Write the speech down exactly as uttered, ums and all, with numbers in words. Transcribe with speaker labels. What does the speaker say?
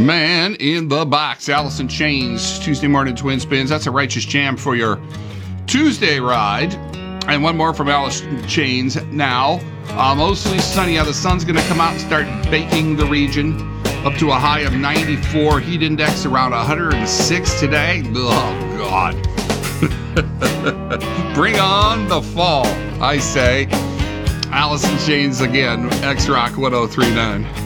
Speaker 1: Man in the Box, Alice in Chains, Tuesday morning twin spins. That's a righteous jam for your Tuesday ride. And one more from Alice in Chains now. Uh, mostly sunny. Yeah, the sun's going to come out and start baking the region up to a high of ninety-four. Heat index around one hundred six today. Oh, God. Bring on the fall, I say. Alice in Chains again, X-Rock ten thirty-nine.